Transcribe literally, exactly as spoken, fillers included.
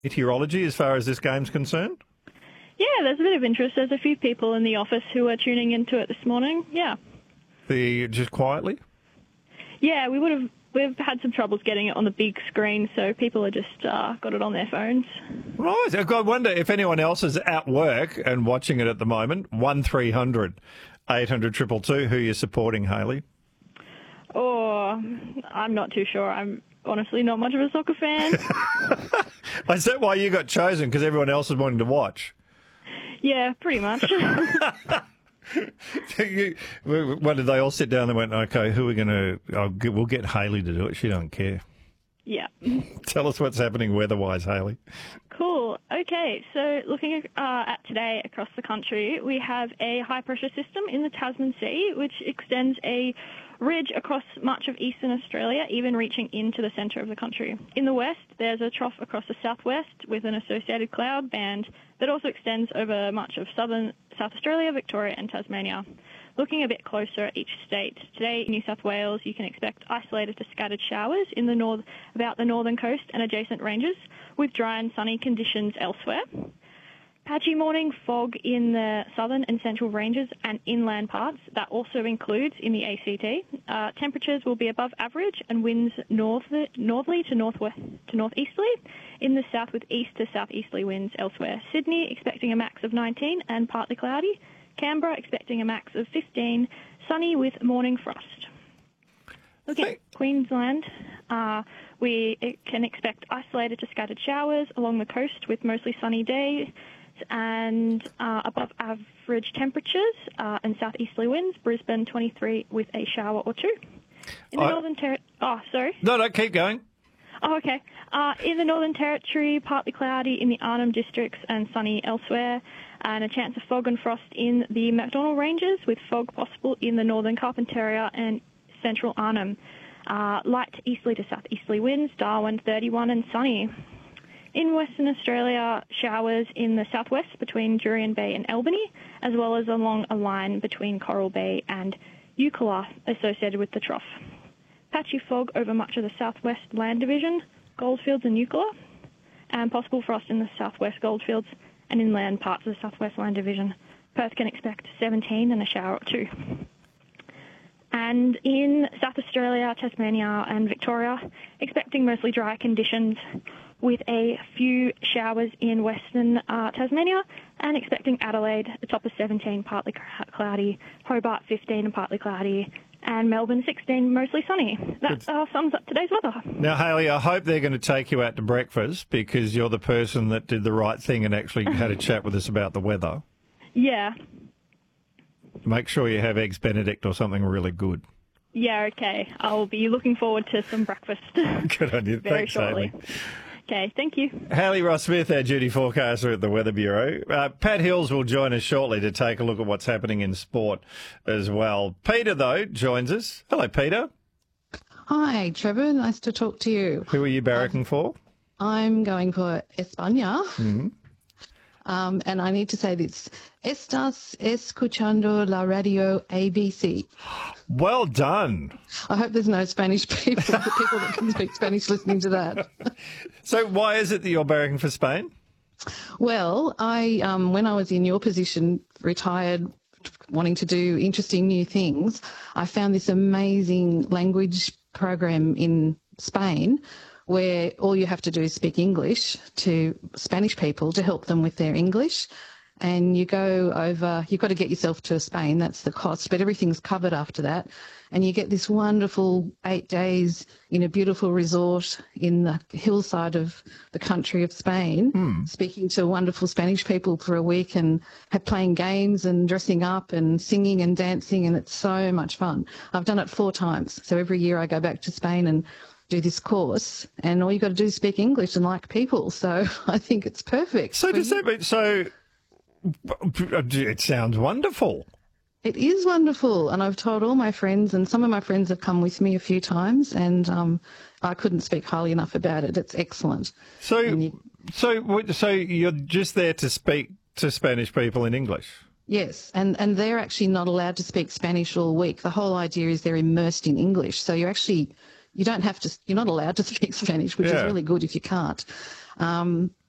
Meteorology as far as this game's concerned? Yeah, there's a bit of interest. There's a few people in the office who are tuning into it this morning. Yeah. The just quietly? Yeah, we would have we've had some troubles getting it on the big screen, so people are just uh, got it on their phones. Right. I wonder if anyone else is at work and watching it at the moment. One three hundred eight hundred two two two. Who are you supporting, Hayley? Oh, I'm not too sure. I'm honestly not much of a soccer fan. Is that why you got chosen? Because everyone else is wanting to watch? Yeah, pretty much. you, when did they all sit down and went, okay, who are we going to, oh, we'll get Hayley to do it. She don't care. Yeah. Tell us what's happening weather-wise, Hayley. Cool. Okay, so looking uh, at today across the country, we have a high-pressure system in the Tasman Sea, which extends a ridge across much of eastern Australia, even reaching into the centre of the country. In the west, there's a trough across the southwest with an associated cloud band that also extends over much of southern South Australia, Victoria and Tasmania. Looking a bit closer at each state, today in New South Wales you can expect isolated to scattered showers in the north, about the northern coast and adjacent ranges, with dry and sunny conditions elsewhere. Patchy morning fog in the southern and central ranges and inland parts. That also includes in the A C T. Uh, temperatures will be above average and winds north, northerly to northwest to northeasterly. In the south with east to southeasterly winds elsewhere. Sydney expecting a max of nineteen and partly cloudy. Canberra expecting a max of fifteen, sunny with morning frost. Looking at Queensland, uh, we can expect isolated to scattered showers along the coast with mostly sunny days and uh, above average temperatures uh, and southeasterly winds. Brisbane twenty-three with a shower or two. In the I... Northern Territory, oh, sorry. No, no, keep going. Oh, okay. Uh, in the Northern Territory, partly cloudy in the Arnhem districts and sunny elsewhere, and a chance of fog and frost in the McDonnell Ranges, with fog possible in the northern Carpentaria and central Arnhem. Uh, light easterly to southeasterly winds, Darwin thirty-one and sunny. In Western Australia, showers in the southwest between Jurien Bay and Albany, as well as along a line between Coral Bay and Eucla associated with the trough. Patchy fog over much of the southwest land division, Goldfields and Eucla, and possible frost in the southwest Goldfields and inland parts of the southwest land division. Perth can expect seventeen and a shower or two. And in South Australia, Tasmania and Victoria, expecting mostly dry conditions with a few showers in western uh, Tasmania, and expecting Adelaide, the top of seventeen, partly cloudy, Hobart fifteen and partly cloudy, and Melbourne sixteen, mostly sunny. That uh, sums up today's weather. Now, Hayley, I hope they're going to take you out to breakfast because you're the person that did the right thing and actually had a chat with us about the weather. Yeah. Make sure you have Eggs Benedict or something really good. Yeah, okay. I'll be looking forward to some breakfast. Good on you. Very Thanks, shortly. Hayley. Okay, thank you. Hayley Ross-Smith, our duty forecaster at the Weather Bureau. Uh, Pat Hills will join us shortly to take a look at what's happening in sport as well. Peter, though, joins us. Hello, Peter. Hi, Trevor. Nice to talk to you. Who are you barracking um, for? I'm going for España. Mm-hmm. Um, and I need to say this. Estás escuchando la radio A B C. Well done. I hope there's no Spanish people, people that can speak Spanish listening to that. So why is it that you're barracking for Spain? Well, I um, when I was in your position, retired, wanting to do interesting new things, I found this amazing language program in Spain where all you have to do is speak English to Spanish people to help them with their English. And you go over, you've got to get yourself to Spain, that's the cost, but everything's covered after that. And you get this wonderful eight days in a beautiful resort in the hillside of the country of Spain, mm. speaking to wonderful Spanish people for a week and playing games and dressing up and singing and dancing, and it's so much fun. I've done it four times. So every year I go back to Spain and do this course, and all you've got to do is speak English and like people. So I think it's perfect. So does that mean, so it sounds wonderful. It is wonderful, and I've told all my friends, and some of my friends have come with me a few times, and um, I couldn't speak highly enough about it. It's excellent. So, you, so, so you're just there to speak to Spanish people in English? Yes, and, and they're actually not allowed to speak Spanish all week. The whole idea is they're immersed in English, so you're actually you don't have to. You're not allowed to speak Spanish, which yeah. is really good if you can't. Um,